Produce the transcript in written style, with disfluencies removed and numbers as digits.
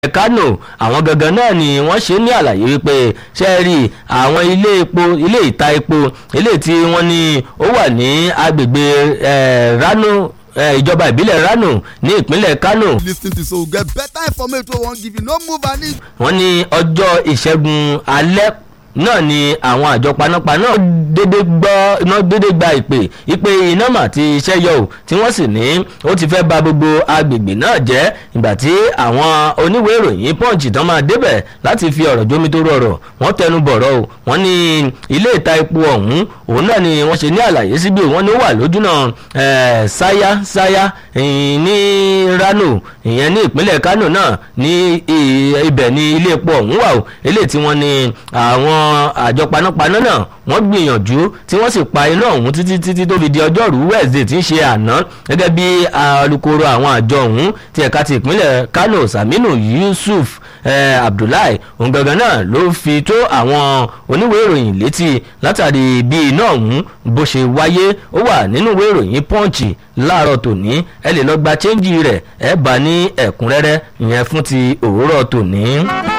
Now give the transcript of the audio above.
Kánò àwọn gangan náà ni wọ́n ṣe ní àlàyé wípé ṣe rí àwọn ilé ìta epo ilé tí wọ́n ní ó wà ní agbègbè Rano ìjọba ìbílẹ̀ Rano ní ìpínlẹ̀ Kánò. Listen to so get better information we wan give you no move and it. wọ́n ní ọjọ́ ìṣẹ́gun alẹ́ náà ni àwọn àjọ panápaná dédé gba ìpè iná mà ti iṣẹ́ yọ ò tí wọ́n sì ní ó ti fẹ́ bà gbogbo agbègbè náà jẹ́ ìgbà tí àwọn oníwèé ìròyìn Punch tán máa débẹ̀ láti fi ọ̀rọ̀ jómi tó rọrọ̀ wọ́n tẹnu bọ̀rọ̀ o wọ́n ní ilé ìta epo ọ̀hún òun náà ni wọ́n ṣe ní àlàyé síbi wọ́n ní ó wà lójúnà sáyá ní Rano ìyẹn ní ìpínlẹ̀ Kánò náà ní ibẹ̀ ní ilé epo ọ̀hún wà o eléyìí tí wọ́n ní àwọn àjọ panápaná náà wọ́n gbìyànjú tí wọ́n sì pa iná ọ̀hún títí tó fi di ọjọ́rú Wednesday tí ń ṣe àná gẹ́gẹ́ bí alukoro àwọn àjọ ọ̀hún ti ẹ̀ka ti ìpínlẹ̀ Kánò Saminu Yusuf Abdullahi òun gangan náà ló fi tó àwọn oníwèé ìròyìn létí látàrí bí iná ọ̀hún bó ṣe wáyé ó wà nínú ìwé ìròyìn Punch láàárọ̀ tòní ẹ lè lọ gba chẹ́ńjì rẹ̀ ẹ bá ní ẹ̀kúnrẹ́rẹ́ ìyẹn fún ti òwúrọ̀ tòní.